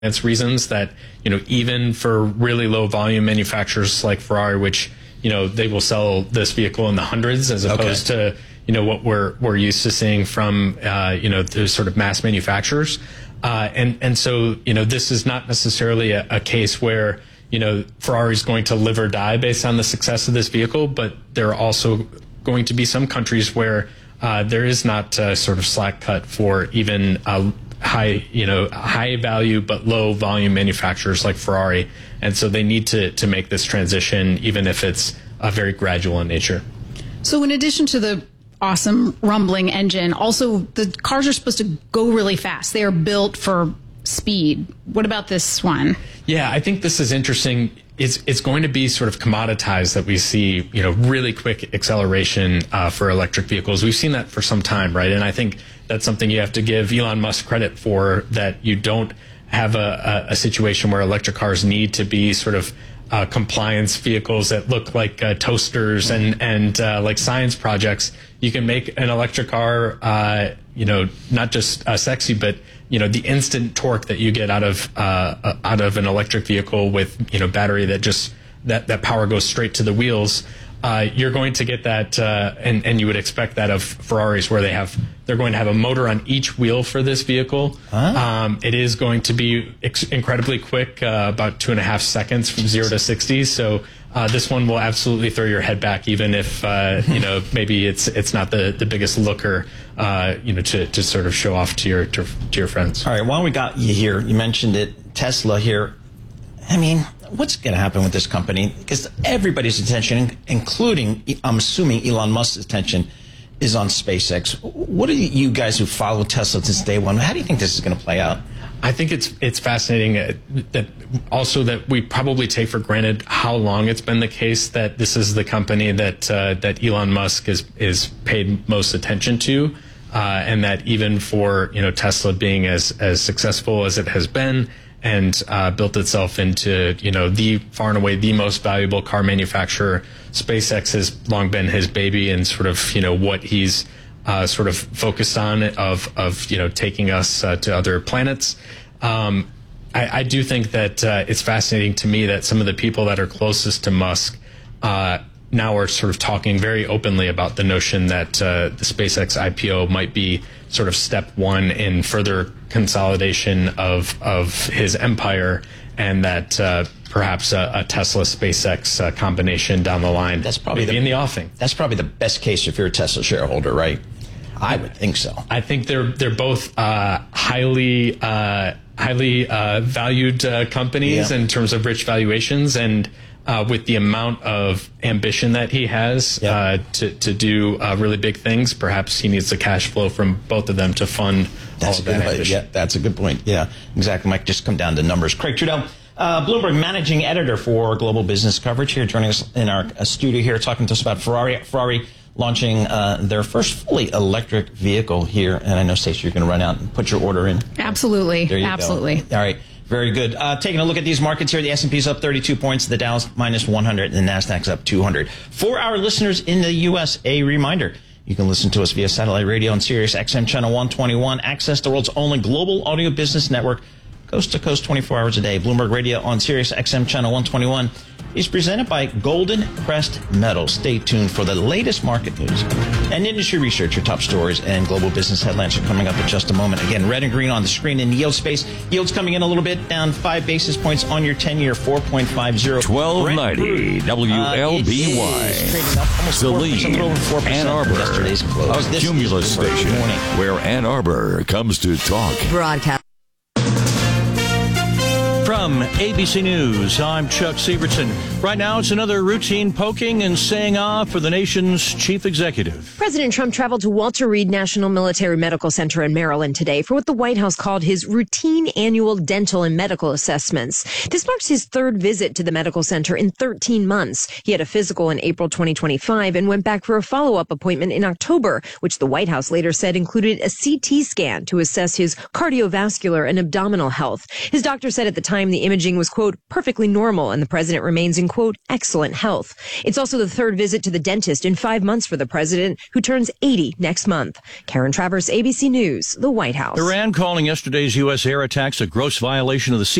It's reasons that, even for really low volume manufacturers like Ferrari, which, they will sell this vehicle in the hundreds as opposed to, what we're used to seeing from, the sort of mass manufacturers. And so, this is not necessarily a case where, Ferrari's going to live or die based on the success of this vehicle, but there are also going to be some countries where there is not sort of slack cut for even high value but low volume manufacturers like Ferrari, and so they need to make this transition, even if it's very gradual in nature. So, in addition to the awesome rumbling engine, also the cars are supposed to go really fast. They are built for speed. What about this one? Yeah, I think this is interesting. It's going to be sort of commoditized that we see, really quick acceleration for electric vehicles. We've seen that for some time, right? And I think that's something you have to give Elon Musk credit for, that you don't have a situation where electric cars need to be sort of compliance vehicles that look like toasters and like science projects. You can make an electric car, not just sexy, but the instant torque that you get out of an electric vehicle with battery that power goes straight to the wheels. You're going to get that, and you would expect that of Ferraris, where they're going to have a motor on each wheel for this vehicle. It is going to be incredibly quick, about 2.5 seconds from 0 to 60. So this one will absolutely throw your head back, even if maybe it's not the biggest looker, to sort of show off to your friends. All right, while we got you here, you mentioned it, Tesla here. I mean, what's going to happen with this company? Because everybody's attention, including, I'm assuming, Elon Musk's attention, is on SpaceX. What are you guys who follow Tesla since day one? How do you think this is going to play out? I think it's fascinating that we probably take for granted how long it's been the case that this is the company that Elon Musk is paid most attention to, and that even for Tesla being as successful as it has been, and built itself into, the far and away the most valuable car manufacturer, SpaceX has long been his baby, and sort of, what he's sort of focused on of taking us to other planets. I do think that it's fascinating to me that some of the people that are closest to Musk now are sort of talking very openly about the notion that the SpaceX IPO might be sort of step one in further consolidation of his empire, and that perhaps a Tesla SpaceX combination down the line that's probably in the offing. That's probably the best case if you're a Tesla shareholder, right? I would think so. I think they're both highly valued companies in terms of rich valuations, and with the amount of ambition that he has to do really big things, perhaps he needs the cash flow from both of them to fund all of that ambition. Yeah, that's a good point. Yeah, exactly. Might just come down to numbers. Craig Trudell, Bloomberg managing editor for Global Business Coverage, here joining us in our studio here, talking to us about Ferrari launching their first fully electric vehicle here. And I know, Stacey, you're going to run out and put your order in. Absolutely. There you Absolutely. go. All right. Very good. Taking a look at these markets here, the S&P's up 32 points, the Dow's minus 100, and the Nasdaq's up 200. For our listeners in the U.S., a reminder, you can listen to us via satellite radio on Sirius XM channel 121, access the world's only global audio business network, coast to coast 24 hours a day. Bloomberg Radio on Sirius XM channel 121 is presented by Golden Crest Metals. Stay tuned for the latest market news and industry research. Your top stories and global business headlines are coming up in just a moment. Again, red and green on the screen in yield space. Yields coming in a little bit, down 5 basis points on your 10-year, 4.50. 1290 WLBY. Saline, Ann Arbor, a Cumulus station where Ann Arbor comes to talk. Broadcast. From ABC News, I'm Chuck Sievertson. Right now, it's another routine poking and saying for the nation's chief executive. President Trump traveled to Walter Reed National Military Medical Center in Maryland today for what the White House called his routine annual dental and medical assessments. This marks his third visit to the medical center in 13 months. He had a physical in April 2025 and went back for a follow-up appointment in October, which the White House later said included a CT scan to assess his cardiovascular and abdominal health. His doctor said at the time confirmed the imaging was, quote, perfectly normal and the president remains in, quote, excellent health. It's also the third visit to the dentist in 5 months for the president, who turns 80 next month. Karen Travers, ABC News, the White House. Iran calling yesterday's U.S. air attacks a gross violation of the